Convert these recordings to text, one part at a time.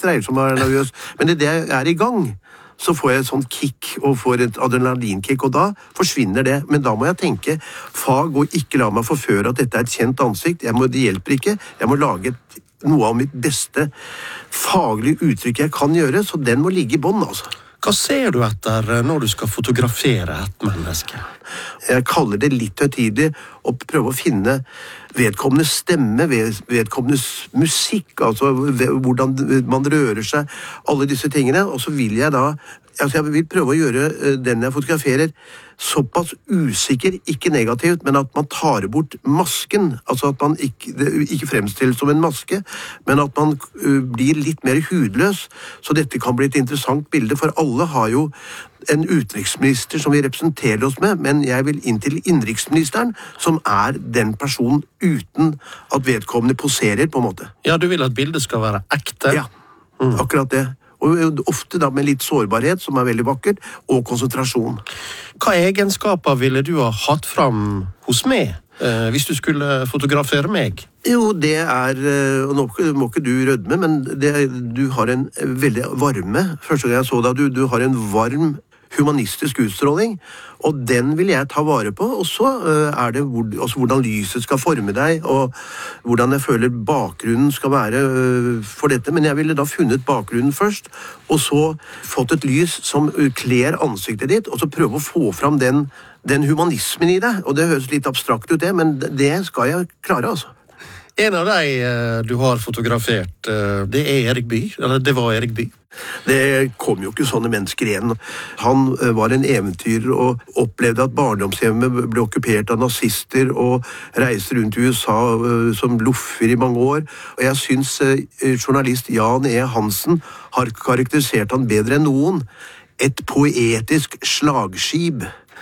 dreier seg om å være nervøs. Men det jeg er i gang, så får jeg et sånt kick og får et adrenalinkick, og da forsvinner det. Men da må jeg tenke, fag og ikke la meg forføre at dette er et kjent ansikt. Det hjelper ikke. Jeg må lage noe av mitt beste faglige uttrykk jeg kan gjøre, så den må ligge i bånd, altså. Hva ser du etter når du skal fotografere et menneske? Jeg kaller det litt høytidelig å prøve å finne vedkommendes stemme, vedkommendes musikk, altså hvordan man rører seg, alle disse tingene, og så vil jeg da, jeg vil prøve å gjøre den jeg fotograferer såpass usikker, ikke negativt, men at man tar bort masken, altså at man ikke fremstilles som en maske, men at man blir litt mer hudløs, så dette kan bli et interessant bilde, for alle har jo en utenriksminister som vi representerer oss med, men jeg vil inn til innenriksministeren, som er den personen uten at vedkommende poserer, på en måte. Ja, du vil at bildet skal være ekte? Ja, akkurat det. Og ofte da med litt sårbarhet, som er veldig vakkert, og konsentrasjon. Hva egenskaper ville du ha hatt fram hos meg, hvis du skulle fotografere meg? Jo, det er, og nå må ikke du rødme, men du har en veldig varme, første gang jeg så deg, du har en varm humanistisk utstråling, og den vil jeg ta vare på, og så er det hvordan lyset skal forme deg, og hvordan jeg føler bakgrunnen skal være for dette, men jeg ville da funnet bakgrunnen først, og så fått et lys som kler ansiktet ditt, og så prøve å få fram den humanismen i det, og det høres litt abstrakt ut det, men det skal jeg klare, altså. En av de du har fotografert, det er Erik Bye, eller det var Erik Bye. Det kom jo ikke sånne mennesker igjen. Han var en eventyrer og opplevde at barndomshjemmet ble okkupert av nazister og reiste rundt i USA som loffer i mange år. Og jeg synes journalist Jan E. Hansen har karakterisert han bedre enn noen. Et poetisk slagskip.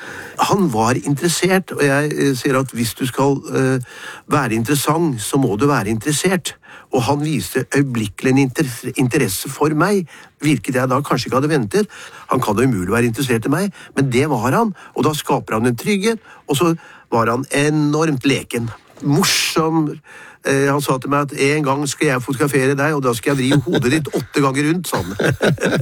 Han var interessert, og jeg sier at hvis du skal være interessant, så må du være interessert. Og han viste øyeblikkelig en interesse for meg, hvilket jeg da kanskje ikke hadde ventet. Han kan jo umulig være interessert i meg, men det var han, og da skaper han en trygghet, og så var han enormt leken. Morsom. Han sa til meg at en gang skal jeg fotografere deg, og da skal jeg drive hodet ditt 8 ganger rundt, sa han.